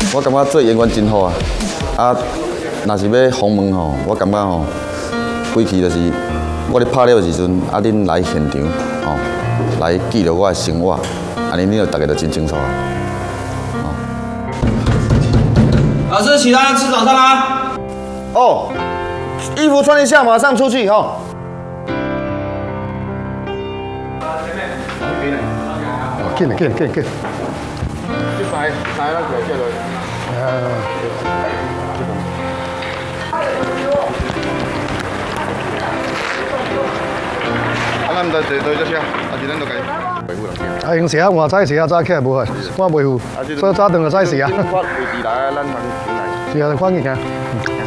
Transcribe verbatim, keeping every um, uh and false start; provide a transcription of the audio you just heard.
我感觉做演员真好啊！啊，若是要访问吼，我感觉吼，规期就是我咧拍了时阵，啊，恁来现场吼，来记录我的生活，安尼恁就大家就真清楚啊。 老师，起来吃早餐啦！ 哦，衣服穿一下，马上出去哈。 哦，紧嘞，紧紧紧。去塞塞那个叫做。啊，咱唔得坐对只车，啊是咱就家维护两啊，用时啊，换早时啊，早起来无去，我维护，所以早顿就早时啊。是啊，反正行。